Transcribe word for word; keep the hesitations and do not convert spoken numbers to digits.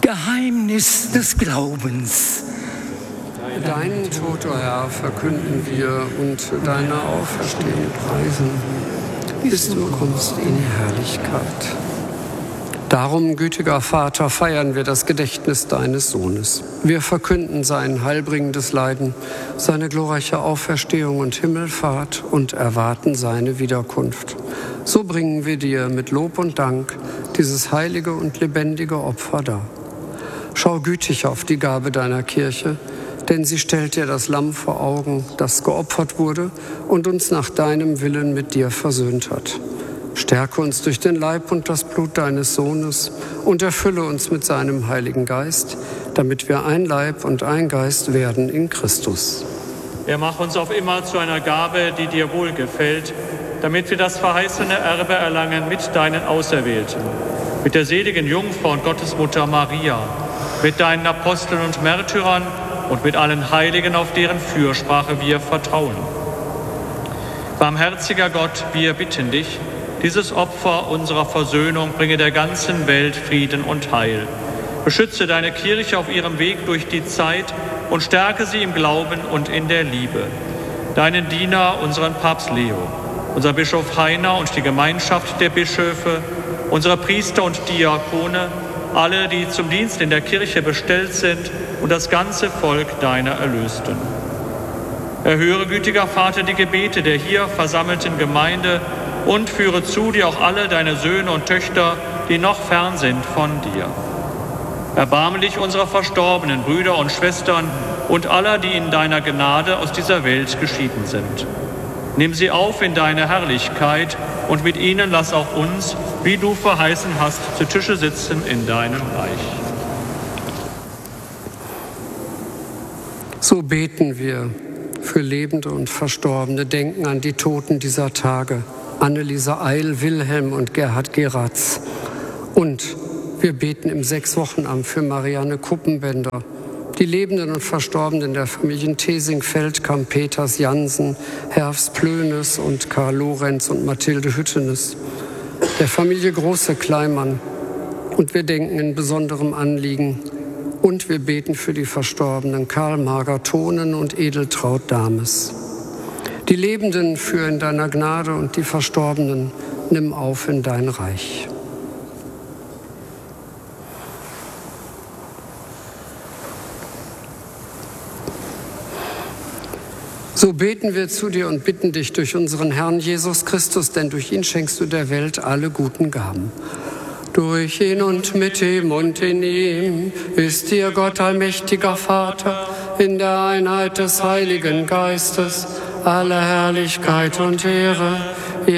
Geheimnis des Glaubens. Deinen Tod, o Herr, verkünden wir und deine Auferstehung preisen, bis du kommst in Herrlichkeit. Darum, gütiger Vater, feiern wir das Gedächtnis deines Sohnes. Wir verkünden sein heilbringendes Leiden, seine glorreiche Auferstehung und Himmelfahrt und erwarten seine Wiederkunft. So bringen wir dir mit Lob und Dank dieses heilige und lebendige Opfer dar. Schau gütig auf die Gabe deiner Kirche, denn sie stellt dir das Lamm vor Augen, das geopfert wurde und uns nach deinem Willen mit dir versöhnt hat. Stärke uns durch den Leib und das Blut deines Sohnes und erfülle uns mit seinem Heiligen Geist, damit wir ein Leib und ein Geist werden in Christus. Er macht uns auf immer zu einer Gabe, die dir wohlgefällt, damit wir das verheißene Erbe erlangen mit deinen Auserwählten, mit der seligen Jungfrau und Gottesmutter Maria, mit deinen Aposteln und Märtyrern und mit allen Heiligen, auf deren Fürsprache wir vertrauen. Barmherziger Gott, wir bitten dich, dieses Opfer unserer Versöhnung bringe der ganzen Welt Frieden und Heil. Beschütze deine Kirche auf ihrem Weg durch die Zeit und stärke sie im Glauben und in der Liebe. Deinen Diener, unseren Papst Leo, unser Bischof Heiner und die Gemeinschaft der Bischöfe, unsere Priester und Diakone, alle, die zum Dienst in der Kirche bestellt sind und das ganze Volk deiner Erlösten. Erhöre, gütiger Vater, die Gebete der hier versammelten Gemeinde und führe zu dir auch alle deine Söhne und Töchter, die noch fern sind von dir. Erbarme dich unserer verstorbenen Brüder und Schwestern und aller, die in deiner Gnade aus dieser Welt geschieden sind. Nimm sie auf in deine Herrlichkeit und mit ihnen lass auch uns, wie du verheißen hast, zu Tische sitzen in deinem Reich. So beten wir für Lebende und Verstorbene, denken an die Toten dieser Tage, Anneliese Eil, Wilhelm und Gerhard Geratz. Und wir beten im Sechswochenamt für Marianne Kuppenbender, die Lebenden und Verstorbenen der Familien Thesing, Feldkamp, Peters, Jansen, Herfs, Plönes und Karl Lorenz und Mathilde Hüttenes, der Familie Große-Kleimann. Und wir denken in besonderem Anliegen und wir beten für die Verstorbenen Karl Marger-Thonen und Edeltraut Dames. Die Lebenden führ in deiner Gnade und die Verstorbenen nimm auf in dein Reich. So beten wir zu dir und bitten dich durch unseren Herrn Jesus Christus, denn durch ihn schenkst du der Welt alle guten Gaben. Durch ihn und mit ihm und in ihm ist dir Gott, allmächtiger Vater, in der Einheit des Heiligen Geistes, alle Herrlichkeit und Ehre,